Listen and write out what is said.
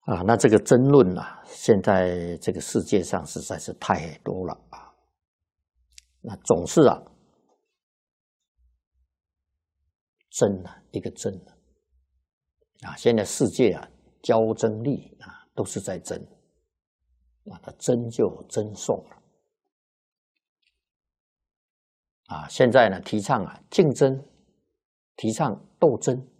啊，那这个争论啊，现在这个世界上实在是太多了啊。那总是啊，争啊，一个争啊，现在世界啊，交争力啊，都是在争啊，它争就争送了啊。现在呢，提倡啊竞争，提倡斗争